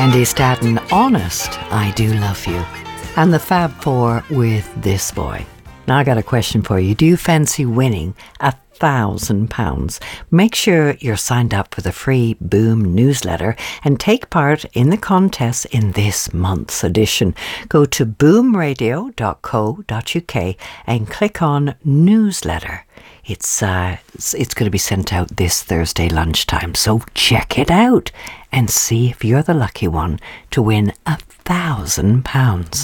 Candy Staton, Honest, I Do Love You. And the Fab Four with This Boy. Now I got a question for you. Do you fancy winning £1,000? Make sure you're signed up for the free Boom newsletter and take part in the contest in this month's edition. Go to boomradio.co.uk and click on newsletter. It's going to be sent out this Thursday lunchtime, so check it out and see if you're the lucky one to win £1,000.